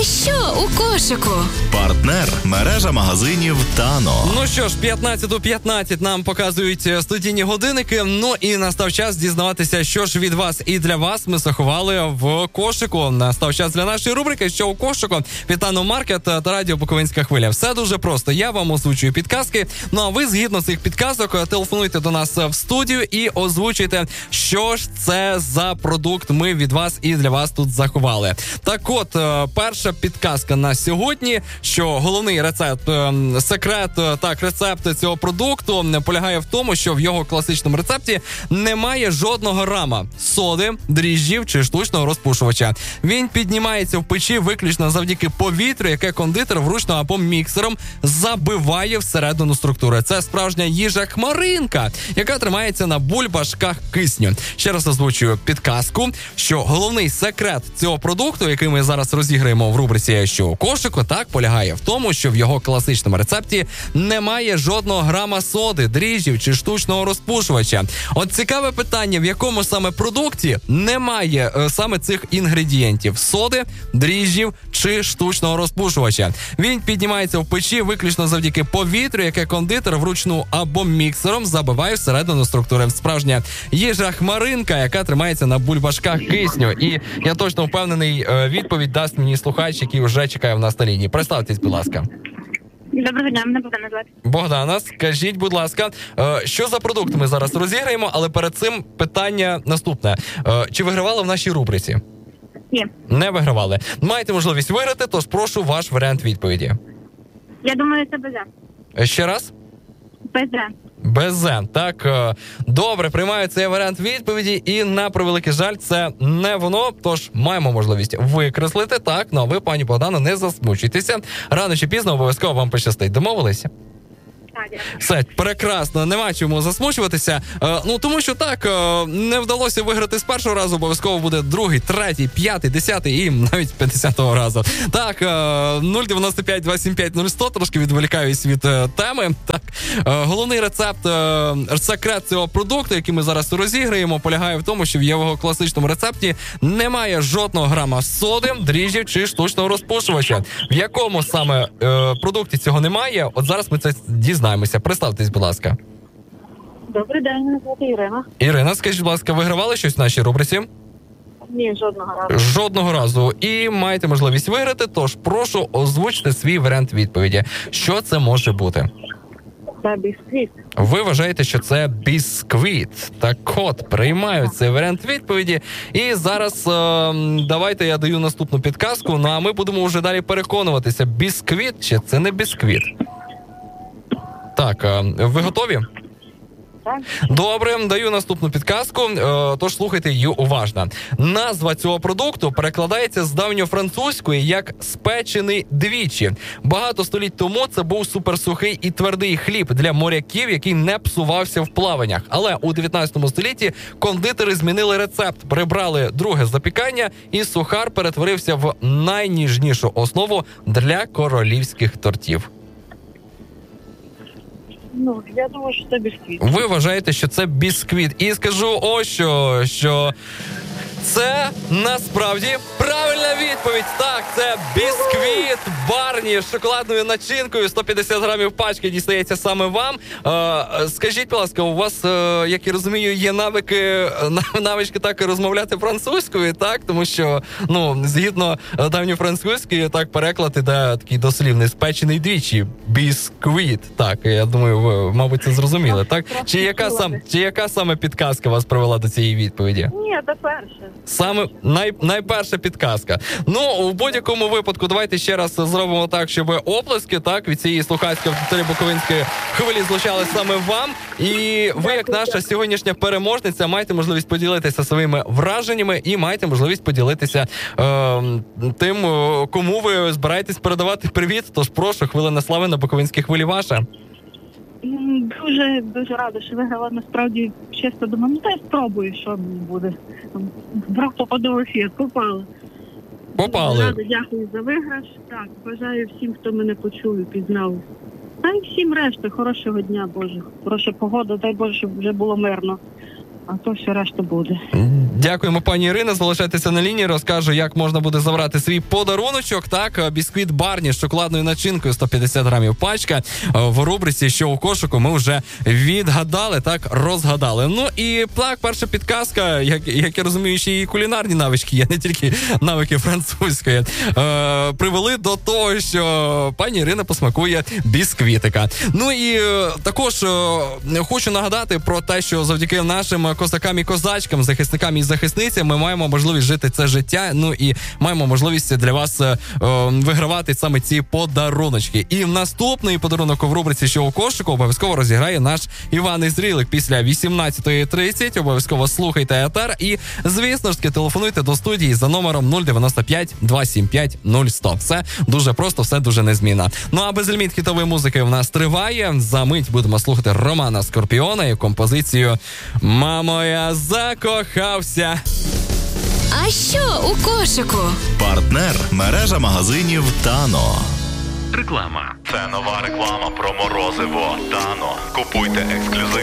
що у кошику? Партнер – мережа магазинів Тано. Ну що ж, 15:15 нам показують студійні годинники. Ну і настав час дізнаватися, що ж від вас і для вас ми заховали в кошику. Настав час для нашої рубрики «Що у кошику» від Тано Маркет та радіо Буковинська хвиля. Все дуже просто. Я вам озвучую підказки. Ну а ви згідно цих підказок телефонуйте до нас в студію і озвучуйте, що ж це за продукт ми від вас і для вас тут заховали. Так от, перша підказка на сьогодні, що головний рецепт, рецепт цього продукту полягає в тому, що в його класичному рецепті немає жодного грама соди, дріжджів чи штучного розпушувача. Він піднімається в печі виключно завдяки повітрю, яке кондитер вручну або міксером забиває всередину структури. Це справжня їжа-хмаринка, яка тримається на бульбашках кисню. Ще раз озвучую підказку, що головний секрет цього продукту, який ми зараз розіграємо в рубриці «Що у кошику», так, полягає в тому, що в його класичному рецепті немає жодного грама соди, дріжджів чи штучного розпушувача. От цікаве питання, в якому саме продукті немає саме цих інгредієнтів: соди, дріжджів чи штучного розпушувача. Він піднімається в печі виключно завдяки повітрю, яке кондитер вручну або міксером забиває всередину структури. Справжня їжа-хмаринка, яка тримається на бульбашках кисню. І я точно впевнений, відповідь дасть мені слухач, який вже чекає в нас на лінії. Представтесь, будь ласка. Доброго дня, мене Богдана звати. Богдана, скажіть, будь ласка, що за продукт ми зараз розіграємо, але перед цим питання наступне. Чи вигравали в нашій рубриці? Ні. Не вигравали. Маєте можливість виграти, тож прошу ваш варіант відповіді. Я думаю, це БЗ. Ще раз? БЗ. БЗ. Так, добре, приймаю цей варіант відповіді, і на превеликий жаль, це не воно, тож маємо можливість викреслити. Так, ну а ви, пані Богдано, не засмучуйтеся. Рано чи пізно обов'язково вам пощастить. Домовилися? Все, прекрасно, нема чому засмучуватися. Тому що так, не вдалося виграти з першого разу, обов'язково буде другий, третій, п'ятий, 10-й і навіть 50-го разу. Так, 095-275-0100, трошки відволікаюсь від теми. Так, головний рецепт, секрет цього продукту, який ми зараз розіграємо, полягає в тому, що в його класичному рецепті немає жодного грама соди, дріжджів чи штучного розпушувача. В якому саме продукті цього немає, от зараз ми це дізнаємося. Представтесь, будь ласка. Добрий день, мене звати Ірина. Ірина, скажіть, будь ласка, вигравали щось в нашій рубриці? Ні, жодного разу. Жодного разу. І маєте можливість виграти, тож прошу озвучити свій варіант відповіді. Що це може бути? Це бісквіт. Ви вважаєте, що це бісквіт. Так от, приймаю цей варіант відповіді. І зараз давайте я даю наступну підказку, ну а ми будемо вже далі переконуватися, бісквіт чи це не бісквіт. Так, ви готові? Так. Добре, даю наступну підказку, тож слухайте її уважно. Назва цього продукту перекладається з давньофранцузької як «спечений двічі». Багато століть тому це був суперсухий і твердий хліб для моряків, який не псувався в плаваннях. Але у 19 столітті кондитери змінили рецепт, прибрали друге запікання, і сухар перетворився в найніжнішу основу для королівських тортів. Ну, я думаю, що це бісквіт. Ви вважаєте, що це бісквіт. І скажу ось що це насправді правильна відповідь. Так, це бісквіт Барні з шоколадною начинкою. 150 грамів пачки дістається саме вам. Скажіть, будь ласка, у вас, як я розумію, є навички так розмовляти французькою, так? Тому що, згідно давньофранцузької, так, переклад іде такий дослівний «спечений двічі». Бісквіт. Так, я думаю, ви, мабуть, це зрозуміли, так? Чи яка саме підказка вас привела до цієї відповіді? Ні, це перше. Саме найперша підказка. У будь-якому випадку давайте ще раз зробимо так, щоб оплески, так, від цієї слухацької аудиторії Буковинської хвилі звучали саме вам. І ви, як наша сьогоднішня переможниця, маєте можливість поділитися своїми враженнями і маєте можливість поділитися тим, кому ви збираєтесь передавати привіт. Тож прошу, хвилина слави на Буковинській хвилі ваша. Дуже рада, що виграла. Насправді, чесно думаю, я спробую, що буде. Вдруг попаду в ефір. Попали. Рада, дякую за виграш. Так, бажаю всім, хто мене почув і пізнав. Та й всім решта. Хорошого дня, Боже. Хороша погода, дай Боже, щоб вже було мирно. А то все решта буде. Дякуємо, пані Ірина. Залишайтеся на лінії, розкажу, як можна буде забрати свій подаруночок. Так, бісквіт Барні з шоколадною начинкою, 150 грамів пачка. В рубриці «Що у кошику» ми вже відгадали, так, розгадали. Ну і так, перша підказка, як я розумію, ще і кулінарні навички є, не тільки навики французької, привели до того, що пані Ірина посмакує бісквітика. Ну і також хочу нагадати про те, що завдяки нашим козакам і козачкам, захисникам і захисницям ми маємо можливість жити це життя, ну і маємо можливість для вас вигравати саме ці подаруночки. І наступний подарунок в рубриці «Що у кошику» обов'язково розіграє наш Іван із Рілик після 18:30. Обов'язково слухайте етер і, звісно ж, телефонуйте до студії за номером 095 275 0100. Все дуже просто, все дуже незмінно. Ну а безліміт хітової музики в нас триває. За мить будемо слухати Романа Скорпіона і композицію «Мамо, я закохався». А що у кошику? Партнер – мережа магазинів «Тано». Реклама. Це нова реклама про морозиво «Тано». Купуйте ексклюзив